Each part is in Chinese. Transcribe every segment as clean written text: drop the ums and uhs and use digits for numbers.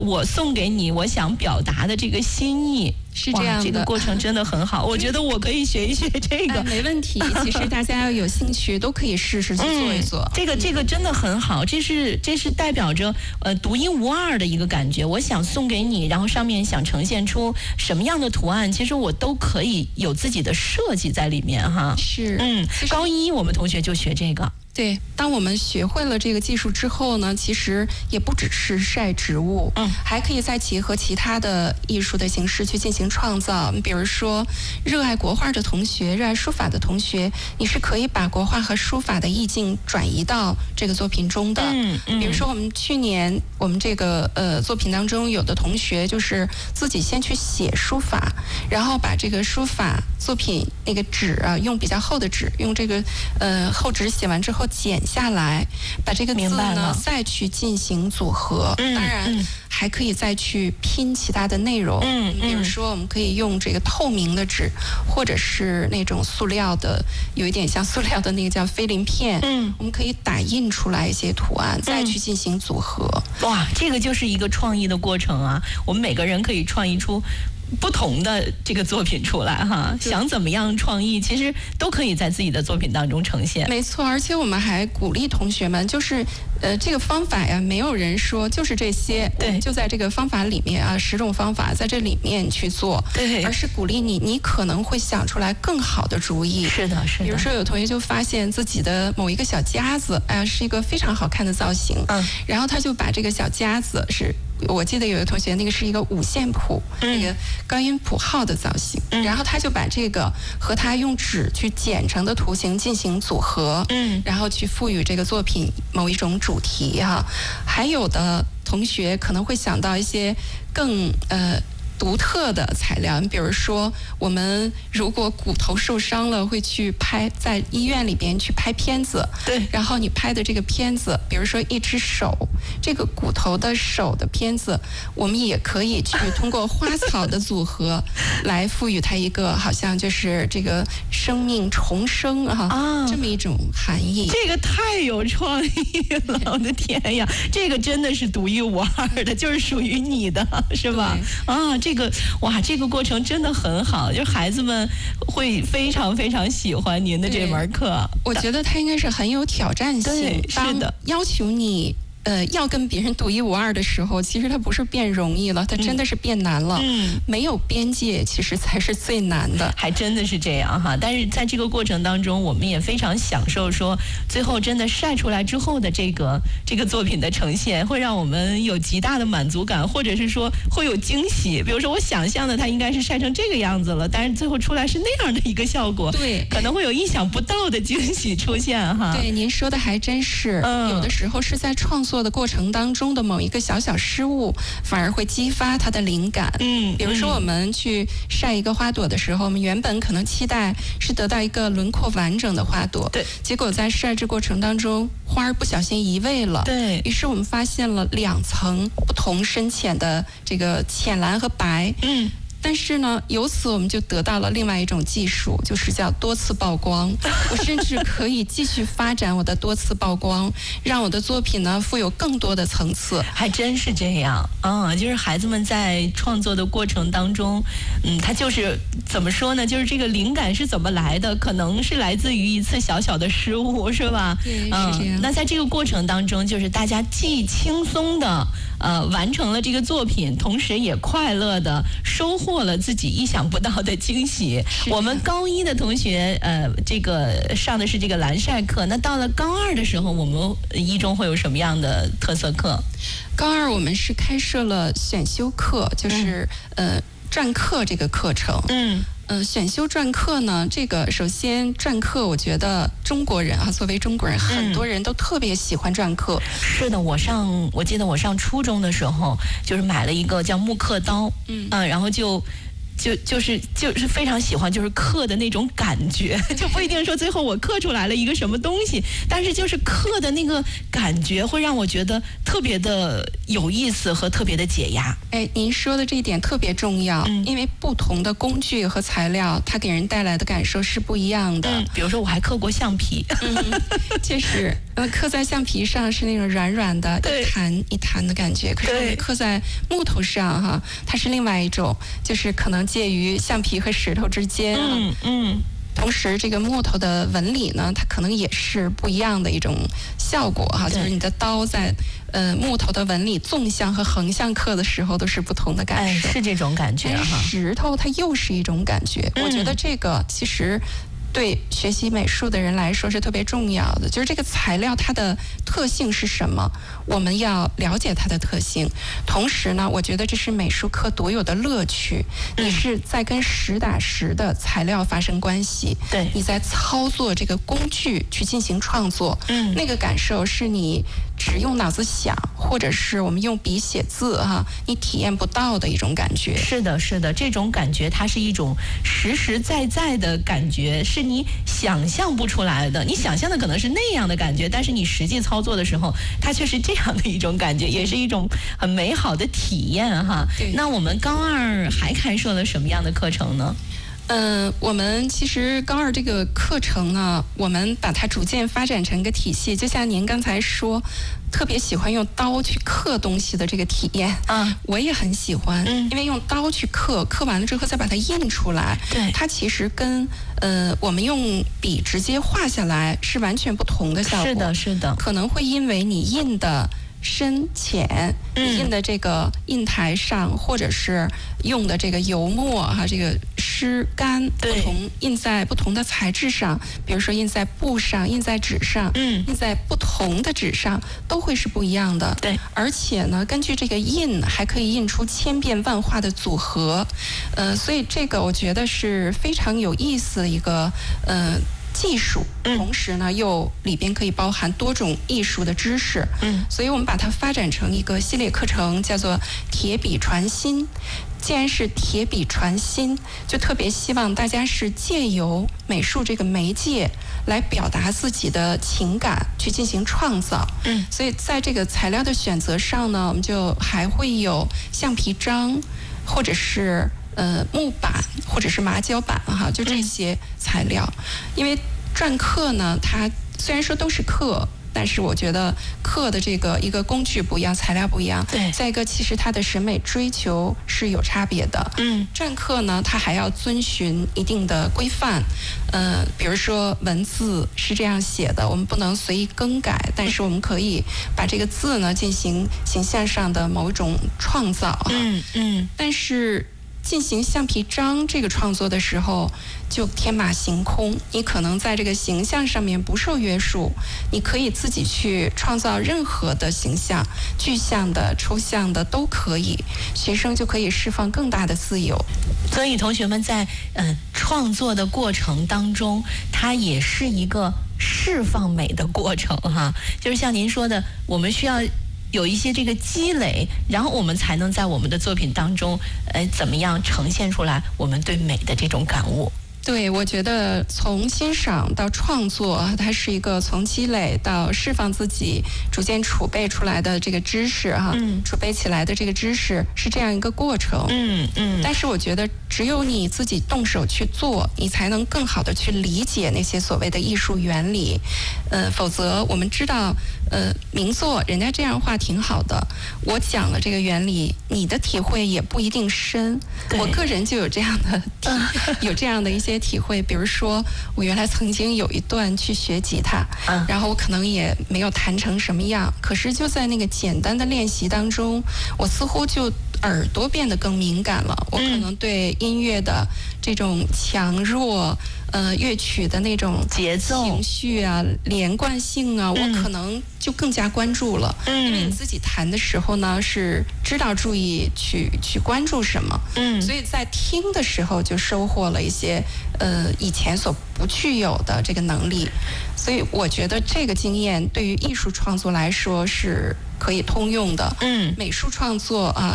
我送给你我想表达的这个心意。 是这样的， 这个过程真的很好，我觉得我可以学一学这个。 没问题，其实大家要有兴趣都可以试试去做一做。 这个真的很好，这是代表着独一无二的一个感觉。我想送给你，然后上面想呈现出什么样的图案，其实我都可以有自己的设计在里面哈。 是， 高一我们同学就学这个。 对，当我们学会了这个技术之后呢，其实也不只是晒植物，还可以再结合其他的艺术的形式去进行创造。比如说，热爱国画的同学，热爱书法的同学，你是可以把国画和书法的意境转移到这个作品中的。比如说，我们去年我们这个作品当中，有的同学就是自己先去写书法，然后把这个书法作品那个纸啊，用比较厚的纸，用这个厚纸写完之后剪下来，把这个字呢再去进行组合。当然还可以再去拼其他的内容。比如说我们可以用这个透明的纸，或者是那种塑料的，有一点像塑料的那个叫菲林片。我们可以打印出来一些图案，再去进行组合。 哇，这个就是一个创意的过程啊！我们每个人可以创意出不同的这个作品出来哈，想怎么样创意，其实都可以在自己的作品当中呈现。 没错，而且我们还鼓励同学们，就是这个方法呀，没有人说就是这些， 对， 就在这个方法里面啊，10种方法在这里面去做， 对， 而是鼓励你可能会想出来更好的主意。 是的，是的。 比如说有同学就发现自己的某一个小夹子，是一个非常好看的造型，然后他就把这个小夹子我记得有个同学，那个是一个5线谱，那个高音谱号的造型，然后他就把这个和他用纸去剪成的图形进行组合，然后去赋予这个作品某一种主题哈。还有的同学可能会想到一些更独特的材料，比如说我们如果骨头受伤了，会去在医院里边去拍片子， 对， 然后你拍的这个片子，比如说一只手，这个骨头的手的片子，我们也可以去通过花草的组合来赋予它一个好像就是这个生命重生这么一种含义。 这个太有创意了，我的天呀，这个真的是独一无二的，就是属于你的，是吧？这个过程真的很好，就是孩子们会非常非常喜欢您的这门课。 我觉得它应该是很有挑战性， 对，是的， 要求你要跟别人独一无二的时候，其实它不是变容易了，它真的是变难了。没有边界其实才是最难的， 还真的是这样哈。但是在这个过程当中，我们也非常享受说，最后真的晒出来之后的这个作品的呈现，会让我们有极大的满足感，或者是说会有惊喜。比如说我想象的它应该是晒成这个样子了，但是最后出来是那样的一个效果， 对， 可能会有意想不到的惊喜出现哈。 对，您说的还真是，有的时候是在创作的过程当中的某一个小小失误，反而会激发它的灵感。比如说我们去晒一个花朵的时候，我们原本可能期待是得到一个轮廓完整的花朵， 对， 结果在晒制过程当中，花儿不小心移位了， 对， 于是我们发现了2层不同深浅的这个浅蓝和白，但是呢，由此我们就得到了另外一种技术，就是叫多次曝光。我甚至可以继续发展我的多次曝光，让我的作品呢富有更多的层次。 还真是这样，就是孩子们在创作的过程当中，他就是怎么说呢？就是这个灵感是怎么来的？可能是来自于一次小小的失误，是吧？ 对，是这样。 那在这个过程当中，就是大家既轻松的完成了这个作品，同时也快乐的收获了自己意想不到的惊喜。我们高1的同学，这个上的是这个蓝晒课。那到了高2的时候，我们1中会有什么样的特色课？ 高2我们是开设了选修课，就是篆刻这个课程。选修篆刻呢，这个首先篆刻，我觉得中国人作为中国人，很多人都特别喜欢篆刻。 是的，我记得我上初中的时候，就是买了一个叫木刻刀，然后就就是非常喜欢就是刻的那种感觉，就不一定说最后我刻出来了一个什么东西，但是就是刻的那个感觉会让我觉得特别的有意思和特别的解压。 哎，您说的这一点特别重要，因为不同的工具和材料，它给人带来的感受是不一样的。 比如说我还刻过橡皮， 确实，刻在橡皮上是那种软软的，一弹一弹的感觉。可是我们刻在木头上哈，它是另外一种，就是可能介于橡皮和石头之间。同时，这个木头的纹理呢，它可能也是不一样的一种效果哈。就是你的刀在木头的纹理纵向和横向刻的时候，都是不同的感受。 是这种感觉哈。 石头它又是一种感觉。我觉得这个其实对学习美术的人来说是特别重要的，就是这个材料它的特性是什么，我们要了解它的特性。同时呢，我觉得这是美术课独有的乐趣，你是在跟实打实的材料发生关系， 对， 你在操作这个工具去进行创作，那个感受是你只用脑子想，或者是我们用笔写字哈，你体验不到的一种感觉。 是的，是的，这种感觉它是一种实实在在的感觉，是你想象不出来的。你想象的可能是那样的感觉，但是你实际操作的时候，它却是这样的一种感觉，也是一种很美好的体验哈。那我们高二还开设了什么样的课程呢？ 我们其实高二这个课程呢，我们把它逐渐发展成一个体系。就像您刚才说，特别喜欢用刀去刻东西的这个体验，我也很喜欢，因为用刀去刻完了之后再把它印出来， 对， 它其实跟我们用笔直接画下来是完全不同的效果。 是的，是的， 可能会因为你印的深浅，印的这个印台上，或者是用的这个油墨哈，这个湿干不同，印在不同的材质上，比如说印在布上，印在纸上，印在不同的纸上，都会是不一样的。 对， 而且呢，根据这个印，还可以印出千变万化的组合。所以这个我觉得是非常有意思的一个技术，同时呢又里边可以包含多种艺术的知识，所以我们把它发展成一个系列课程，叫做铁笔传心。既然是铁笔传心，就特别希望大家是借由美术这个媒介来表达自己的情感，去进行创造。所以在这个材料的选择上呢，我们就还会有橡皮章，或者是木板，或者是麻胶板哈，就这些材料。因为篆刻呢，它虽然说都是刻，但是我觉得刻的这个一个工具不一样，材料不一样。 对。 再一个，其实它的审美追求是有差别的。篆刻呢，它还要遵循一定的规范。比如说文字是这样写的，我们不能随意更改，但是我们可以把这个字呢进行形象上的某一种创造。但是进行橡皮章这个创作的时候，就天马行空，你可能在这个形象上面不受约束，你可以自己去创造任何的形象，具象的、抽象的都可以，学生就可以释放更大的自由。 所以同学们在创作的过程当中，它也是一个释放美的过程哈。就是像您说的，我们需要有一些这个积累，然后我们才能在我们的作品当中，怎么样呈现出来我们对美的这种感悟。 对，我觉得从欣赏到创作，它是一个从积累到释放自己逐渐储备出来的这个知识哈，储备起来的这个知识是这样一个过程。但是我觉得只有你自己动手去做，你才能更好的去理解那些所谓的艺术原理。否则我们知道，名作人家这样画挺好的，我讲了这个原理，你的体会也不一定深。我个人就有这样的有这样的一些体会，比如说我原来曾经有一段去学吉他，然后我可能也没有弹成什么样，可是就在那个简单的练习当中，我似乎就耳朵变得更敏感了，我可能对音乐的这种强弱，乐曲的那种节奏、 情绪啊、连贯性啊，我可能就更加关注了。因为你自己弹的时候呢，是知道注意去关注什么，所以在听的时候就收获了一些以前所不具有的这个能力。所以我觉得这个经验对于艺术创作来说是可以通用的。美术创作啊，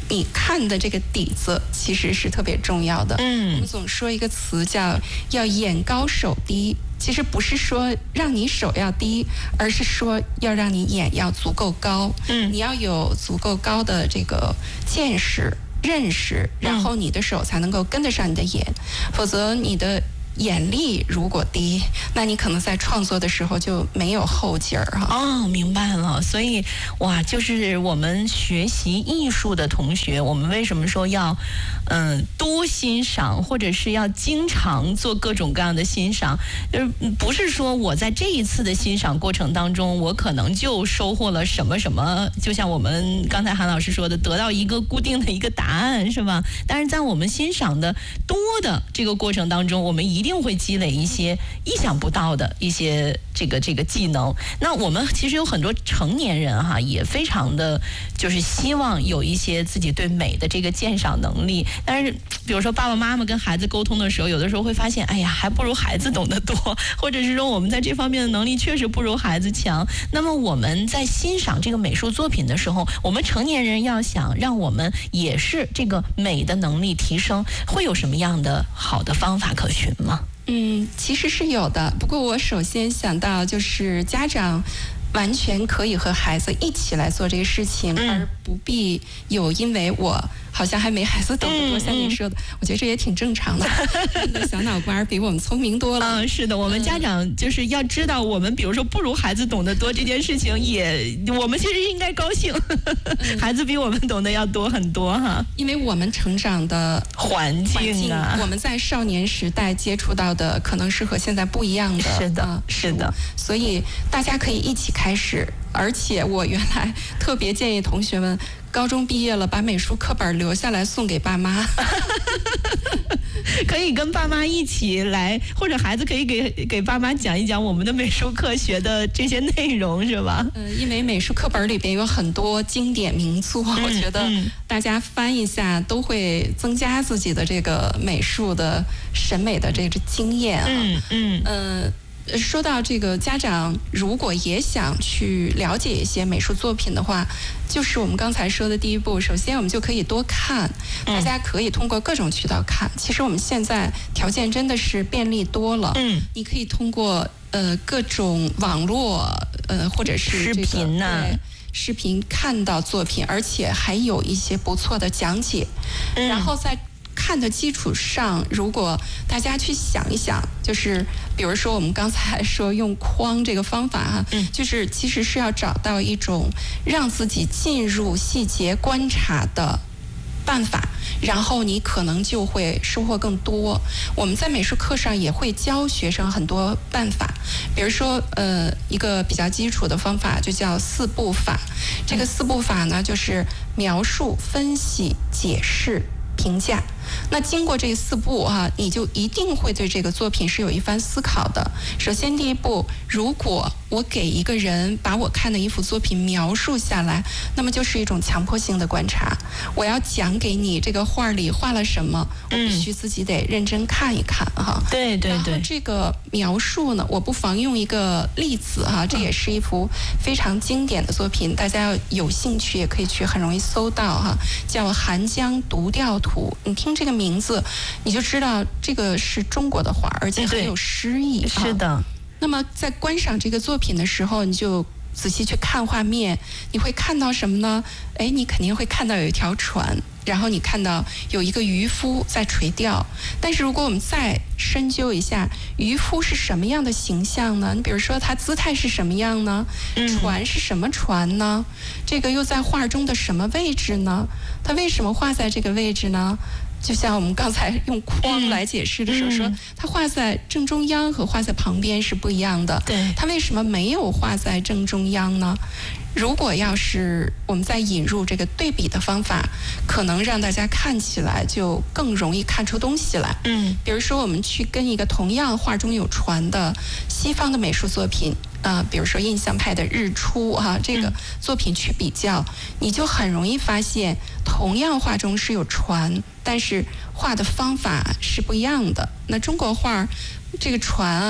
你看的这个底子其实是特别重要的。我们总说一个词叫要眼高手低，其实不是说让你手要低，而是说要让你眼要足够高。你要有足够高的这个见识、认识，然后你的手才能够跟得上你的眼，否则你的眼力如果低，那你可能在创作的时候就没有后劲儿哈。 哦，明白了。所以哇，就是我们学习艺术的同学，我们为什么说要多欣赏，或者是要经常做各种各样的欣赏？就是不是说我在这一次的欣赏过程当中，我可能就收获了什么什么，就像我们刚才韩老师说的，得到一个固定的一个答案，是吧？但是在我们欣赏的多的这个过程当中，我们一定会积累一些意想不到的一些这个技能。那我们其实有很多成年人哈，也非常的就是希望有一些自己对美的这个鉴赏能力。但是比如说爸爸妈妈跟孩子沟通的时候，有的时候会发现，哎呀，还不如孩子懂得多，或者是说我们在这方面的能力确实不如孩子强。那么我们在欣赏这个美术作品的时候，我们成年人要想让我们也是这个美的能力提升，会有什么样的好的方法可循吗？ 其实是有的，不过我首先想到就是家长完全可以和孩子一起来做这个事情，而不必有因为我好像还没孩子懂得多，像你说的，我觉得这也挺正常的。小脑瓜比我们聪明多了。 是的，我们家长就是要知道，我们比如说不如孩子懂得多这件事情，我们其实应该高兴。孩子比我们懂得要多很多哈， 因为我们成长的环境啊， 我们在少年时代接触到的可能是和现在不一样的。 是的，是的， 所以大家可以一起开始。而且我原来特别建议同学们，高中毕业了把美术课本留下来送给爸妈。 可以跟爸妈一起来，或者孩子可以给爸妈讲一讲我们的美术课学的这些内容，是吧？ 因为美术课本里边有很多经典名作，我觉得大家翻一下都会增加自己的这个美术的审美的这个经验啊。说到这个，家长如果也想去了解一些美术作品的话，就是我们刚才说的第一步，首先我们就可以多看，大家可以通过各种渠道看。其实我们现在条件真的是便利多了，你可以通过各种网络或者是视频呐。 视频看到作品，而且还有一些不错的讲解，然后在看的基础上，如果大家去想一想，就是比如说我们刚才说用框这个方法哈，就是其实是要找到一种让自己进入细节观察的办法，然后你可能就会收获更多。我们在美术课上也会教学生很多办法，比如说一个比较基础的方法就叫4步法。这个4步法呢，就是描述、分析、解释、评价。那经过这4步你就一定会对这个作品是有一番思考的。首先第一步，如果我给一个人把我看的一幅作品描述下来，那么就是一种强迫性的观察。我要讲给你这个画里画了什么，我必须自己得认真看一看哈。 对对对。 然后这个描述呢，我不妨用一个例子这也是一幅非常经典的作品，大家要有兴趣也可以去很容易搜到叫《寒江独钓图》。你听这个名字，你就知道这个是中国的画，而且很有诗意。 是的。 那么在观赏这个作品的时候，你就仔细去看画面，你会看到什么呢？你肯定会看到有一条船，然后你看到有一个渔夫在垂钓。但是如果我们再深究一下，渔夫是什么样的形象呢？你比如说他姿态是什么样呢？船是什么船呢？这个又在画中的什么位置呢？他为什么画在这个位置呢？就像我们刚才用框来解释的时候说，它画在正中央和画在旁边是不一样的。 对， 它为什么没有画在正中央呢？如果要是我们再引入这个对比的方法，可能让大家看起来就更容易看出东西来。比如说我们去跟一个同样画中有船的西方的美术作品比如说印象派的《日出》这个作品去比较，你就很容易发现，同样画中是有船，但是画的方法是不一样的。那中国画这个船它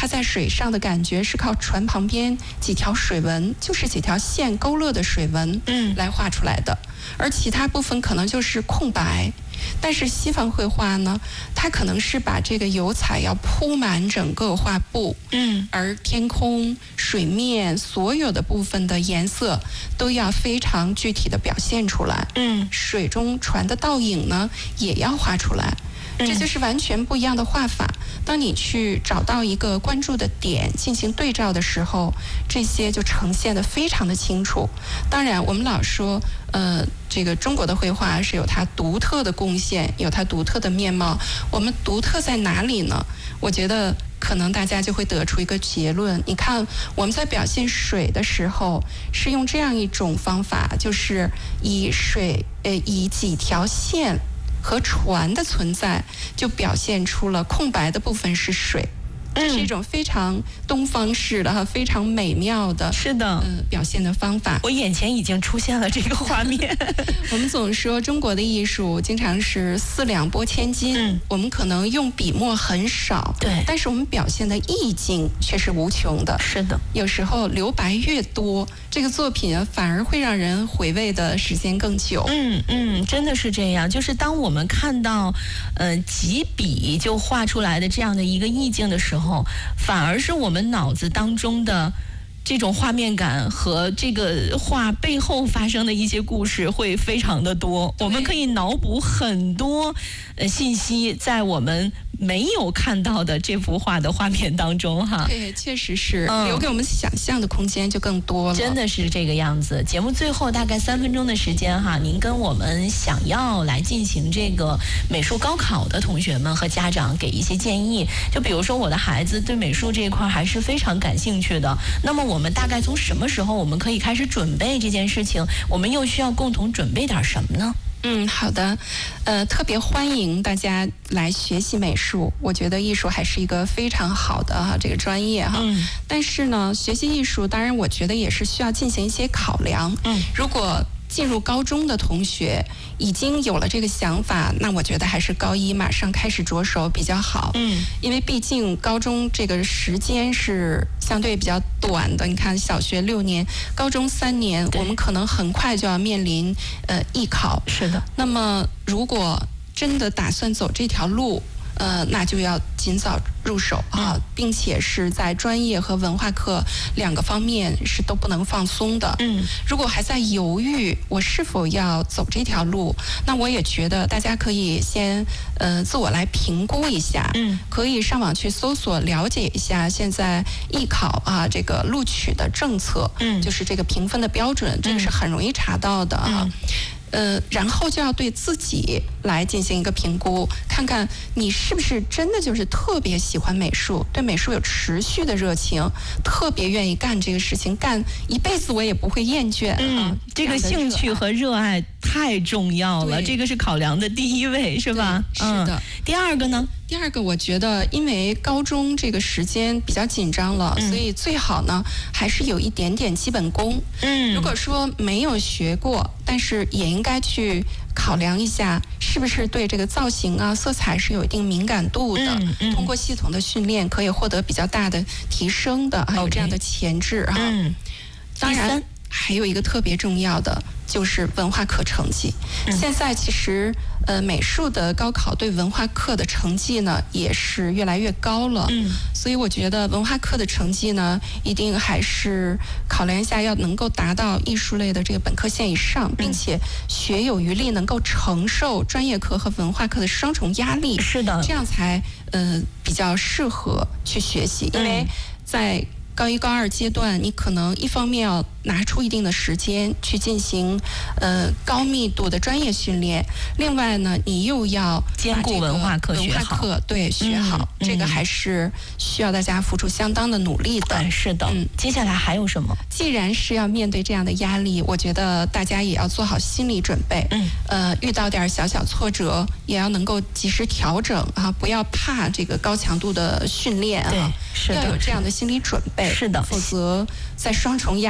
它在水上的感觉是靠船旁边几条水纹，就是几条线勾勒的水纹，来画出来的，而其他部分可能就是空白。但是西方绘画呢，它可能是把这个油彩要铺满整个画布，而天空、水面所有的部分的颜色都要非常具体的表现出来，水中船的倒影呢也要画出来，这就是完全不一样的画法。当你去找到一个关注的点进行对照的时候，这些就呈现得非常的清楚。当然我们老说这个中国的绘画是有它独特的贡献，有它独特的面貌，我们独特在哪里呢？我觉得可能大家就会得出一个结论，你看我们在表现水的时候是用这样一种方法，就是以几条线和船的存在就表现出了空白的部分是水，是一种非常东方式的非常美妙的， 是的， 表现的方法。 我眼前已经出现了这个画面。 我们总说中国的艺术经常是四两拨千斤，我们可能用笔墨很少， 对， 但是我们表现的意境却是无穷的。 是的， 有时候留白越多，这个作品反而会让人回味的时间更久。 真的是这样。就是当我们看到几笔就画出来的这样的一个意境的时候，反而是我们脑子当中的这种画面感和这个画背后发生的一些故事会非常的多，我们可以脑补很多信息在我们没有看到的这幅画的画面当中哈。 对，确实是，留给我们想象的空间就更多了。 真的是这个样子。节目最后大概3分钟的时间哈，您跟我们想要来进行这个美术高考的同学们和家长给一些建议。就比如说我的孩子对美术这一块还是非常感兴趣的，那么我们大概从什么时候我们可以开始准备这件事情？我们又需要共同准备点什么呢？ 好的，特别欢迎大家来学习美术。我觉得艺术还是一个非常好的这个专业哈。但是呢，学习艺术，当然我觉得也是需要进行一些考量。如果进入高中的同学已经有了这个想法，那我觉得还是高一马上开始着手比较好。因为毕竟高中这个时间是相对比较短的。你看，小学6年，高中3年，我们可能很快就要面临艺考。 是的。 那么，如果真的打算走这条路，那就要尽早入手并且是在专业和文化课2个方面是都不能放松的。如果还在犹豫我是否要走这条路，那我也觉得大家可以先自我来评估一下。可以上网去搜索了解一下现在艺考这个录取的政策，就是这个评分的标准，这个是很容易查到的然后就要对自己来进行一个评估，看看你是不是真的就是特别喜欢美术，对美术有持续的热情，特别愿意干这个事情，干一辈子我也不会厌倦。 这个兴趣和热爱太重要了，这个是考量的第一位，是吧？ 是的。 第二个呢？ 第二个，我觉得因为高中这个时间比较紧张了，所以最好呢还是有一点点基本功。如果说没有学过，但是也应该去考量一下，是不是对这个造型色彩是有一定敏感度的。通过系统的训练，可以获得比较大的提升的，还有这样的潜质当然，还有一个特别重要的就是文化课成绩。现在其实美术的高考对文化课的成绩呢也是越来越高了。所以我觉得文化课的成绩呢一定还是考量一下，要能够达到艺术类的这个本科线以上，并且学有余力，能够承受专业课和文化课的双重压力。 是的， 这样才比较适合去学习。因为在高1、高2阶段，你可能一方面要拿出一定的时间去进行高密度的专业训练，另外呢，你又要兼顾文化课学好， 对，学好，这个还是需要大家付出相当的努力的。 是的。接下来还有什么？ 既然是要面对这样的压力，我觉得大家也要做好心理准备。遇到点小小挫折，也要能够及时调整不要怕这个高强度的训练是的， 要有这样的心理准备。 是的， 否则在双重压力之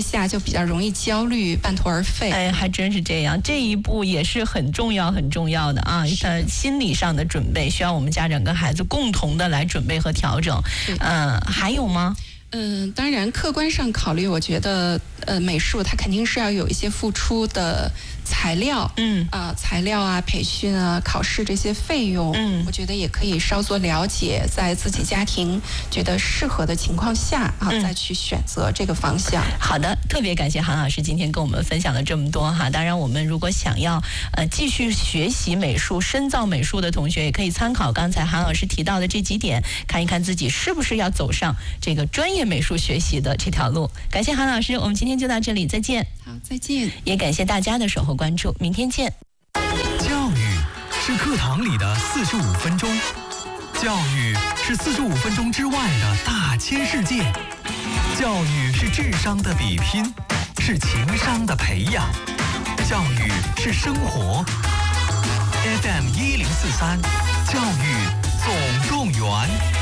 下，就比较容易焦虑，半途而废。 哎，还真是这样，这一步也是很重要的啊。心理上的准备需要我们家长跟孩子共同的来准备和调整。还有吗？ 当然，客观上考虑，我觉得美术它肯定是要有一些付出的材料，材料啊、培训啊、考试这些费用，我觉得也可以稍作了解，在自己家庭觉得适合的情况下再去选择这个方向。 好的，特别感谢韩老师今天跟我们分享了这么多哈。当然，我们如果想要继续学习美术、深造美术的同学，也可以参考刚才韩老师提到的这几点，看一看自己是不是要走上这个专业美术学习的这条路。感谢韩老师，我们今天就到这里，再见。 好，再见。 也感谢大家的守候关注，明天见。 教育是课堂里的45分钟，教育是45分钟之外的大千世界，教育是智商的比拼，是情商的培养，教育是生活。FM 1043，教育总动员。